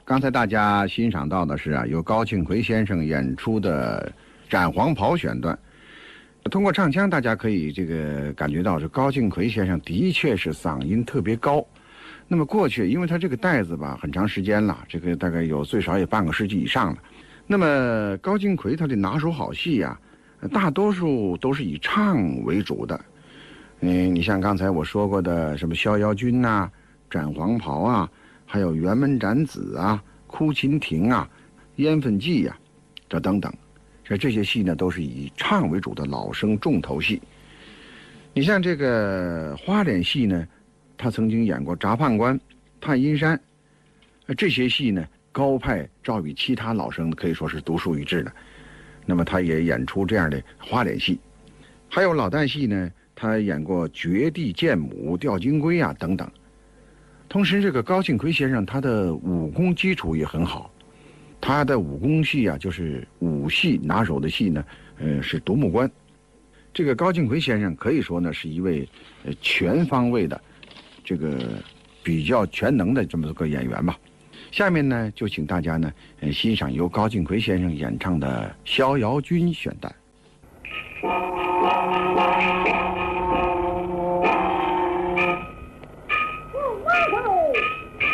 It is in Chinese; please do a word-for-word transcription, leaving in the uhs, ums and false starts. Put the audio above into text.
刚才大家欣赏到的是啊，由高庆奎先生演出的《斩黄袍》选段。通过唱腔，大家可以这个感觉到，是高庆奎先生的确是嗓音特别高。那么过去，因为他这个带子吧，很长时间了，这个大概有最少也半个世纪以上了。那么高庆奎他的拿手好戏呀、啊，大多数都是以唱为主的。嗯，你像刚才我说过的什么《逍遥君》呐、《斩黄袍》啊，还有《辕门斩子》啊、《哭秦亭》啊、《烟氛记》呀，这等等，这这些戏呢都是以唱为主的老生重头戏。你像这个花脸戏呢，他曾经演过《铡判官》《探阴山》，这些戏呢，高派照比其他老生可以说是独树一帜的。那么他也演出这样的花脸戏，还有老旦戏呢。他演过《绝地剑母》《吊金龟》啊等等。同时，这个高庆奎先生他的武功基础也很好，他的武功戏啊，就是武戏拿手的戏呢，呃，是独木关。这个高庆奎先生可以说呢是一位呃全方位的，这个比较全能的这么个演员吧。下面呢，就请大家呢，呃，欣赏由高庆奎先生演唱的《逍遥君》选段。